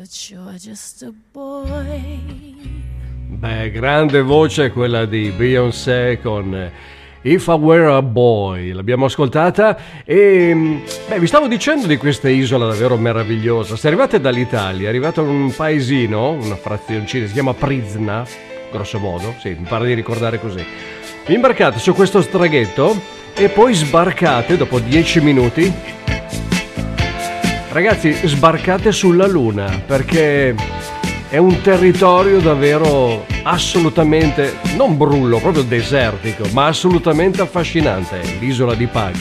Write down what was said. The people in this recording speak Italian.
but you're just a boy. Beh, grande voce quella di Beyoncé con If I Were a Boy, l'abbiamo ascoltata e vi stavo dicendo di questa isola davvero meravigliosa. Se arrivate dall'Italia, arrivate in un paesino, una frazioncina, si chiama Prizna, grosso modo, sì, mi pare di ricordare così. Vi imbarcate su questo traghetto e poi sbarcate dopo 10 minuti. Ragazzi, sbarcate sulla Luna perché è un territorio davvero assolutamente, non brullo, proprio desertico, ma assolutamente affascinante, l'isola di Pag.